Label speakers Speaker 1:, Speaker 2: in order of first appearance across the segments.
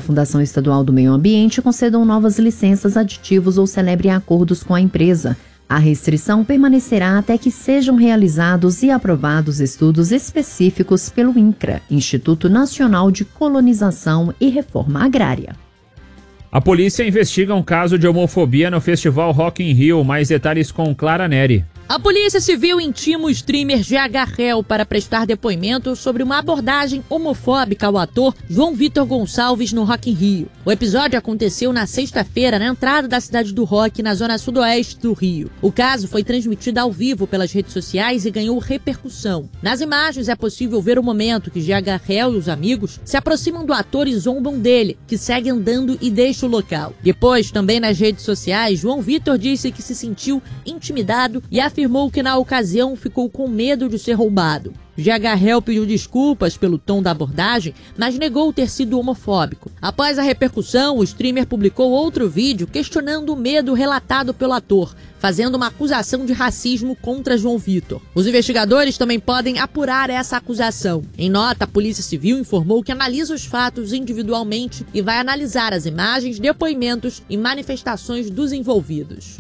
Speaker 1: Fundação Estadual do Meio Ambiente concedam novas licenças, aditivos ou celebrem acordos com a empresa. A restrição permanecerá até que sejam realizados e aprovados estudos específicos pelo INCRA, Instituto Nacional de Colonização e Reforma Agrária.
Speaker 2: A polícia investiga um caso de homofobia no Festival Rock in Rio. Mais detalhes com Clara Neri.
Speaker 3: A Polícia Civil intima o streamer GH Hell para prestar depoimento sobre uma abordagem homofóbica ao ator João Vitor Gonçalves no Rock in Rio. O episódio aconteceu na sexta-feira na entrada da Cidade do Rock, na zona sudoeste do Rio. O caso foi transmitido ao vivo pelas redes sociais e ganhou repercussão. Nas imagens é possível ver o momento que GH Hell e os amigos se aproximam do ator e zombam dele, que segue andando e deixa o local. Depois, também nas redes sociais, João Vitor disse que se sentiu intimidado e afirmou que na ocasião ficou com medo de ser roubado. GH Hell pediu desculpas pelo tom da abordagem, mas negou ter sido homofóbico. Após a repercussão, o streamer publicou outro vídeo questionando o medo relatado pelo ator, fazendo uma acusação de racismo contra João Vitor. Os investigadores também podem apurar essa acusação. Em nota, a Polícia Civil informou que analisa os fatos individualmente e vai analisar as imagens, depoimentos e manifestações dos envolvidos.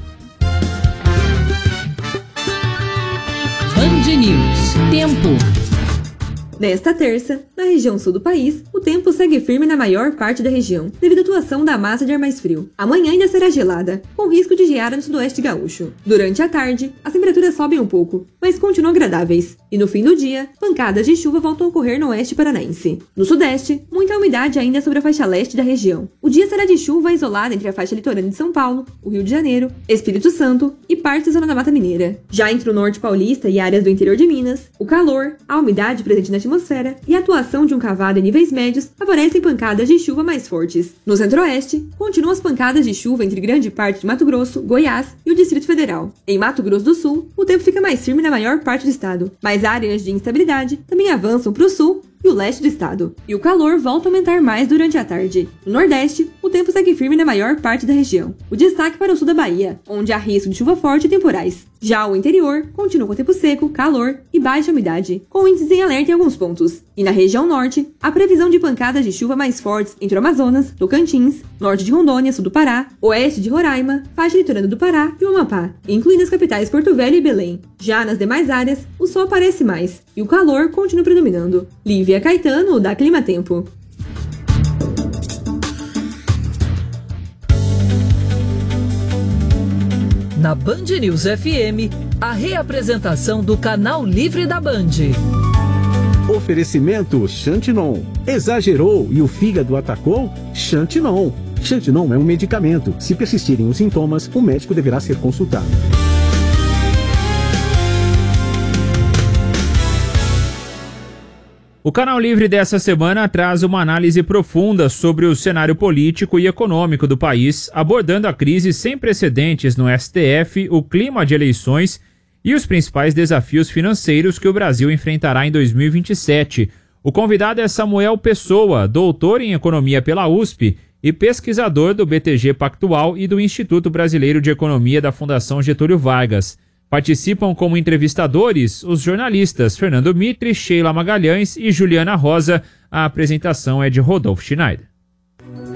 Speaker 4: Band News. Tempo.
Speaker 5: Nesta terça, na região sul do país, o tempo segue firme na maior parte da região, devido à atuação da massa de ar mais frio. Amanhã ainda será gelada, com risco de geada no sudoeste gaúcho. Durante a tarde, as temperaturas sobem um pouco, mas continuam agradáveis. E no fim do dia, pancadas de chuva voltam a ocorrer no oeste paranaense. No sudeste, muita umidade ainda sobre a faixa leste da região. O dia será de chuva isolada entre a faixa litorânea de São Paulo, o Rio de Janeiro, Espírito Santo e parte da zona da Mata Mineira. Já entre o norte paulista e áreas do interior de Minas, o calor, a umidade presente na atmosfera e a atuação de um cavado em níveis médios favorecem pancadas de chuva mais fortes. No centro-oeste, continuam as pancadas de chuva entre grande parte de Mato Grosso, Goiás e o Distrito Federal. Em Mato Grosso do Sul, o tempo fica mais firme na maior parte do estado, mas áreas de instabilidade também avançam para o sul e o leste do estado. E o calor volta a aumentar mais durante a tarde. No Nordeste, o tempo segue firme na maior parte da região. O destaque para o sul da Bahia, onde há risco de chuva forte e temporais. Já o interior continua com tempo seco, calor e baixa umidade, com índices em alerta em alguns pontos. E na região norte, a previsão de pancadas de chuva mais fortes entre o Amazonas, Tocantins, norte de Rondônia, sul do Pará, oeste de Roraima, faixa litorânea do Pará e o Amapá, incluindo as capitais Porto Velho e Belém. Já nas demais áreas, o sol aparece mais e o calor continua predominando. Lívia Caetano, da Clima Tempo.
Speaker 4: Na Band News FM, a reapresentação do Canal Livre da Band.
Speaker 6: Oferecimento Xantinon. Exagerou e o fígado atacou? Xantinon. Xantinon é um medicamento. Se persistirem os sintomas, o médico deverá ser consultado.
Speaker 2: O Canal Livre dessa semana traz uma análise profunda sobre o cenário político e econômico do país, abordando a crise sem precedentes no STF, o clima de eleições e os principais desafios financeiros que o Brasil enfrentará em 2027. O convidado é Samuel Pessoa, doutor em economia pela USP e pesquisador do BTG Pactual e do Instituto Brasileiro de Economia da Fundação Getúlio Vargas. Participam como entrevistadores os jornalistas Fernando Mitre, Sheila Magalhães e Juliana Rosa. A apresentação é de Rodolfo Schneider.